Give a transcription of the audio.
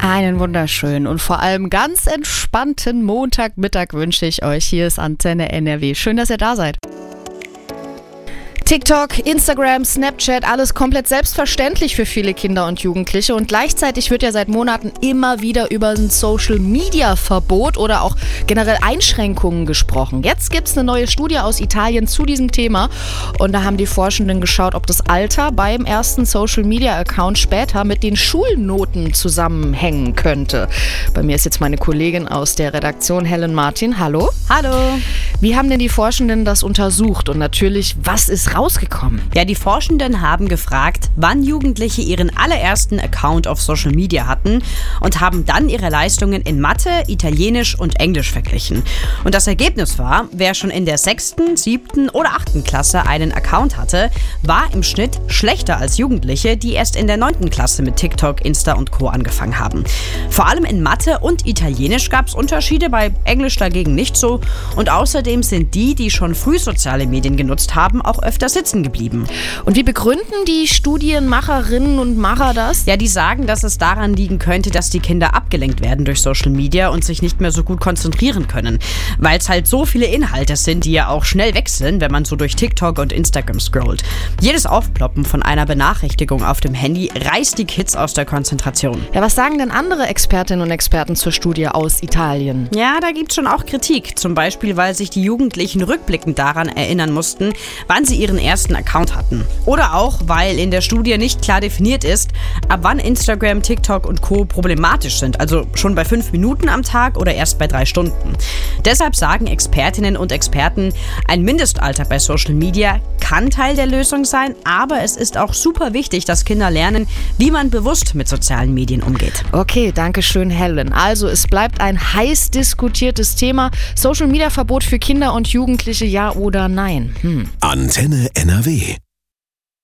Einen wunderschönen und vor allem ganz entspannten Montagmittag wünsche ich euch. Hier ist Antenne NRW. Schön, dass ihr da seid. TikTok, Instagram, Snapchat, alles komplett selbstverständlich für viele Kinder und Jugendliche und gleichzeitig wird ja seit Monaten immer wieder über ein Social-Media-Verbot oder auch generell Einschränkungen gesprochen. Jetzt gibt es eine neue Studie aus Italien zu diesem Thema und da haben die Forschenden geschaut, ob das Alter beim ersten Social-Media-Account später mit den Schulnoten zusammenhängen könnte. Bei mir ist jetzt meine Kollegin aus der Redaktion, Helen Martin. Hallo. Hallo. Wie haben denn die Forschenden das untersucht und natürlich, was ist rausgekommen? Ja, die Forschenden haben gefragt, wann Jugendliche ihren allerersten Account auf Social Media hatten und haben dann ihre Leistungen in Mathe, Italienisch und Englisch verglichen. Und das Ergebnis war, wer schon in der 6., 7. oder 8. Klasse einen Account hatte, war im Schnitt schlechter als Jugendliche, die erst in der 9. Klasse mit TikTok, Insta und Co. angefangen haben. Vor allem in Mathe und Italienisch gab es Unterschiede, bei Englisch dagegen nicht so. Und außerdem sind die schon früh soziale Medien genutzt haben, auch öfter sitzen geblieben. Und wie begründen die Studienmacherinnen und Macher das? Ja, die sagen, dass es daran liegen könnte, dass die Kinder abgelenkt werden durch Social Media und sich nicht mehr so gut konzentrieren können. Weil es halt so viele Inhalte sind, die ja auch schnell wechseln, wenn man so durch TikTok und Instagram scrollt. Jedes Aufploppen von einer Benachrichtigung auf dem Handy reißt die Kids aus der Konzentration. Ja, was sagen denn andere Expertinnen und Experten zur Studie aus Italien? Ja, da gibt's schon auch Kritik. Zum Beispiel, weil sich die Jugendlichen rückblickend daran erinnern mussten, wann sie ihren ersten Account hatten. Oder auch, weil in der Studie nicht klar definiert ist, ab wann Instagram, TikTok und Co. problematisch sind. Also schon bei 5 Minuten am Tag oder erst bei 3 Stunden. Deshalb sagen Expertinnen und Experten, ein Mindestalter bei Social Media kann Teil der Lösung sein, aber es ist auch super wichtig, dass Kinder lernen, wie man bewusst mit sozialen Medien umgeht. Okay, danke schön, Helen. Also es bleibt ein heiß diskutiertes Thema. Social-Media-Verbot für Kinder und Jugendliche, ja oder nein? Antenne NRW.